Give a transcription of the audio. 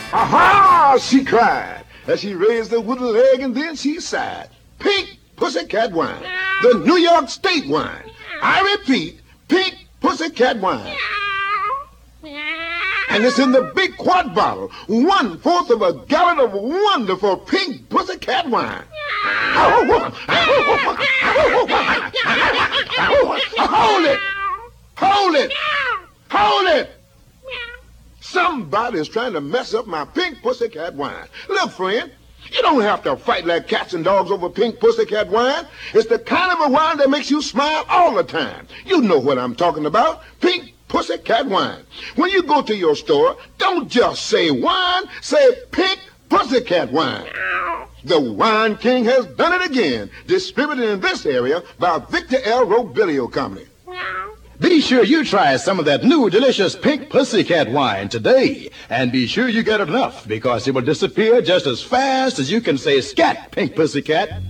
Aha! She cried as she raised the wooden leg and then she sighed. Pink Pussycat wine, the New York State wine. I repeat, Pink Pussycat wine. And it's in the big quart bottle, 1/4 of a gallon of wonderful Pink Pussycat wine. Hold it! Hold it! Hold it! Somebody's trying to mess up my Pink Pussycat wine. Look, friend, you don't have to fight like cats and dogs over Pink Pussycat wine. It's the kind of a wine that makes you smile all the time. You know what I'm talking about. Pink Pussycat wine. When you go to your store, don't just say wine, say Pink Pussycat wine. The Wine King has done it again. Distributed in this area by Victor L. Robilio Company. Be sure you try some of that new delicious Pink Pussycat wine today. And be sure you get enough, because it will disappear just as fast as you can say scat, Pink Pussycat.